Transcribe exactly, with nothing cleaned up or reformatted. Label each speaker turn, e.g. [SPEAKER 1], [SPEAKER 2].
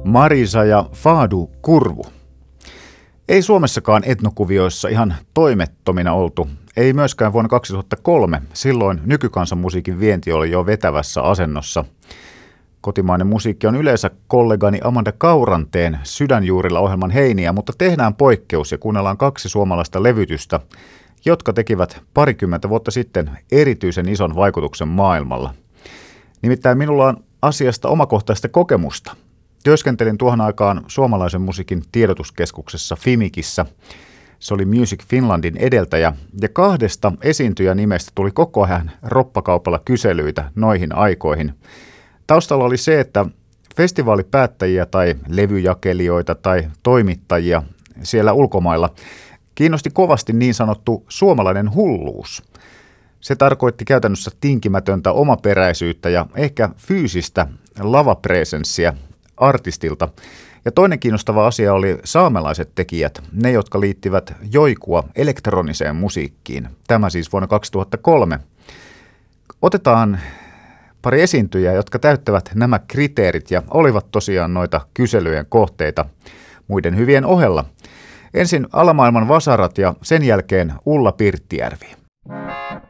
[SPEAKER 1] Marisa ja Faadu Kurvu. Ei Suomessakaan etnokuvioissa ihan toimettomina oltu. Ei myöskään vuonna kaksituhattakolme. Silloin nykykansanmusiikin vienti oli jo vetävässä asennossa. Kotimainen musiikki on yleensä kollegani Amanda Kauranteen Sydänjuurilla ohjelman heiniä, mutta tehdään poikkeus ja kuunnellaan kaksi suomalaista levytystä, jotka tekivät parikymmentä vuotta sitten erityisen ison vaikutuksen maailmalla. Nimittäin minulla on asiasta omakohtaista kokemusta. Työskentelin tuohon aikaan suomalaisen musiikin tiedotuskeskuksessa Fimikissä. Se oli Music Finlandin edeltäjä, ja kahdesta esiintyjänimestä tuli koko ajan roppakaupalla kyselyitä noihin aikoihin. Taustalla oli se, että festivaalipäättäjiä tai levyjakelijoita tai toimittajia siellä ulkomailla kiinnosti kovasti niin sanottu suomalainen hulluus. Se tarkoitti käytännössä tinkimätöntä omaperäisyyttä ja ehkä fyysistä lavapresenssiä artistilta. Ja toinen kiinnostava asia oli saamelaiset tekijät, ne jotka liittivät joikua elektroniseen musiikkiin. Tämä siis vuonna kaksituhattakolme. Otetaan pari esiintyjää, jotka täyttävät nämä kriteerit ja olivat tosiaan noita kyselyjen kohteita muiden hyvien ohella. Ensin Alamaailman vasarat ja sen jälkeen Ulla Pirttijärvi.